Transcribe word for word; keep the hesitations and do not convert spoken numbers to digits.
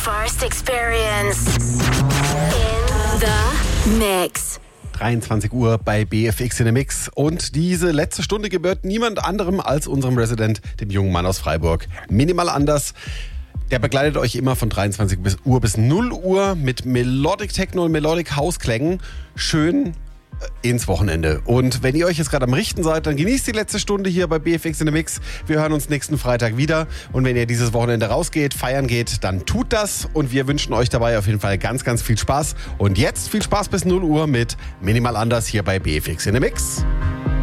first experience in the mix. dreiundzwanzig Uhr bei B F X in the Mix. Und diese letzte Stunde gebührt niemand anderem als unserem Resident, dem jungen Mann aus Freiburg. Minimal anders. Der begleitet euch immer von dreiundzwanzig Uhr bis null Uhr mit Melodic Techno und Melodic House Klängen. Schön ins Wochenende. Und wenn ihr euch jetzt gerade am Richten seid, dann genießt die letzte Stunde hier bei B F X in the Mix. Wir hören uns nächsten Freitag wieder. Und wenn ihr dieses Wochenende rausgeht, feiern geht, dann tut das. Und wir wünschen euch dabei auf jeden Fall ganz, ganz viel Spaß. Und jetzt viel Spaß bis null Uhr mit Minimal anders hier bei B F X in the Mix.